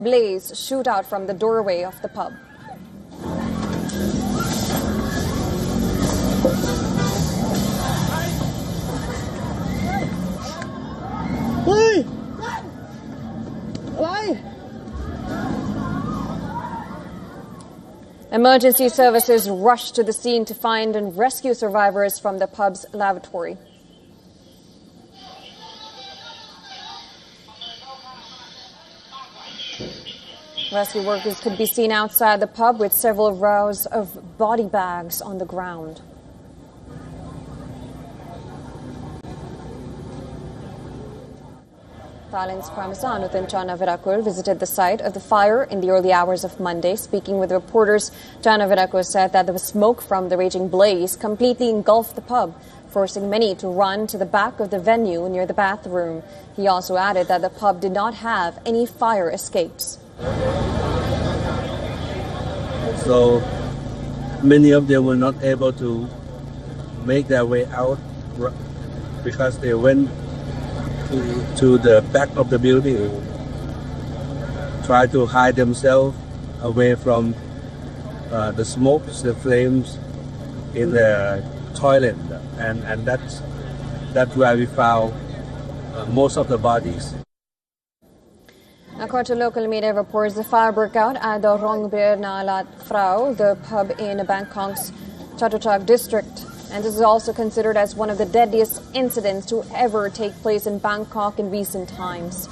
blaze shoot out from the doorway of the pub. Emergency services rushed to the scene to find and rescue survivors from the pub's lavatory. Rescue workers could be seen outside the pub with several rows of body bags on the ground. Thailand's Prime Minister Anutin Charnvirakul visited the site of the fire in the early hours of Monday. Speaking with reporters, Charnvirakul said that the smoke from the raging blaze completely engulfed the pub, forcing many to run to the back of the venue near the bathroom. He also added that the pub did not have any fire escapes. So many of them were not able to make their way out because they went to the back of the building, try to hide themselves away from the smoke, the flames in the toilet, and that's where we found most of the bodies. According to local media reports, the fire broke out at the Rongbir Nalat Frau, the pub in Bangkok's Chatuchak district. And this is also considered as one of the deadliest incidents to ever take place in Bangkok in recent times.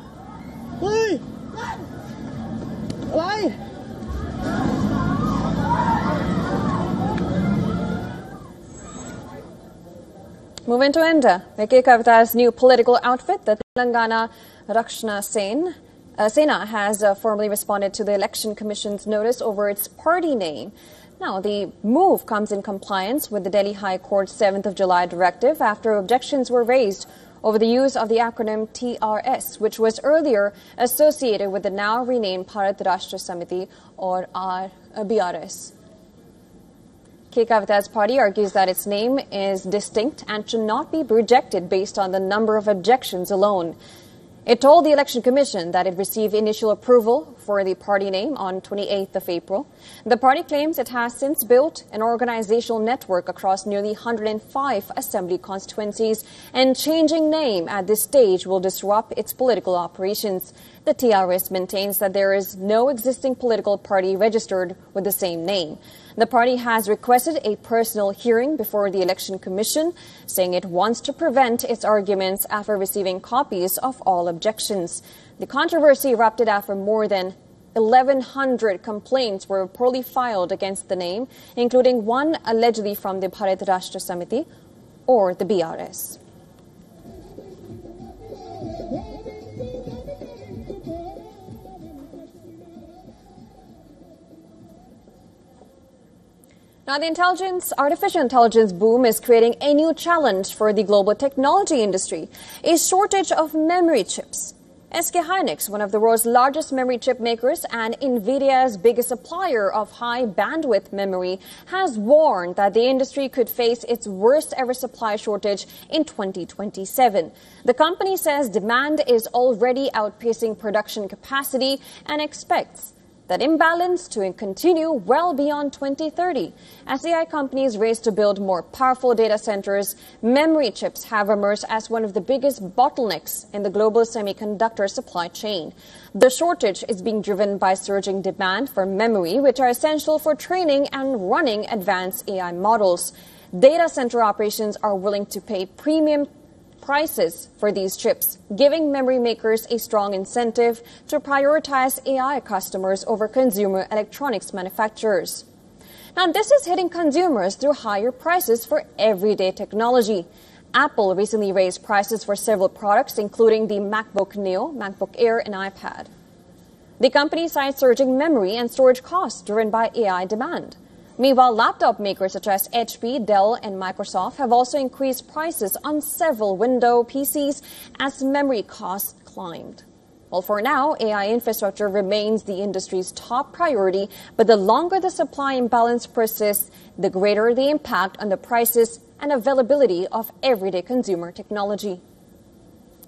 Moving to India, K. Kavita's new political outfit, the Telangana Rakshana Sena has formally responded to the Election Commission's notice over its party name. Now, the move comes in compliance with the Delhi High Court's 7th of July directive after objections were raised over the use of the acronym TRS, which was earlier associated with the now renamed Bharat Rashtra Samiti or BRS. K. Kavita's party argues that its name is distinct and should not be rejected based on the number of objections alone. It told the Election Commission that it received initial approval for the party name on 28th of April. The party claims it has since built an organizational network across nearly 105 assembly constituencies, and changing name at this stage will disrupt its political operations. The TRS maintains that there is no existing political party registered with the same name. The party has requested a personal hearing before the Election Commission, saying it wants to prevent its arguments after receiving copies of all objections. The controversy erupted after more than 1,100 complaints were reportedly filed against the name, including one allegedly from the Bharat Rashtra Samiti or the BRS. Now, the artificial intelligence boom is creating a new challenge for the global technology industry, a shortage of memory chips. SK Hynix, one of the world's largest memory chip makers and NVIDIA's biggest supplier of high bandwidth memory, has warned that the industry could face its worst ever supply shortage in 2027. The company says demand is already outpacing production capacity and expects that imbalance to continue well beyond 2030. As AI companies race to build more powerful data centers, memory chips have emerged as one of the biggest bottlenecks in the global semiconductor supply chain. The shortage is being driven by surging demand for memory, which are essential for training and running advanced AI models. Data center operations are willing to pay premium prices for these chips, giving memory makers a strong incentive to prioritize AI customers over consumer electronics manufacturers. Now, this is hitting consumers through higher prices for everyday technology. Apple recently raised prices for several products, including the MacBook Neo, MacBook Air, and iPad. The company cites surging memory and storage costs driven by AI demand. Meanwhile, laptop makers such as HP, Dell, and Microsoft have also increased prices on several Windows PCs as memory costs climbed. Well, for now, AI infrastructure remains the industry's top priority, but the longer the supply imbalance persists, the greater the impact on the prices and availability of everyday consumer technology.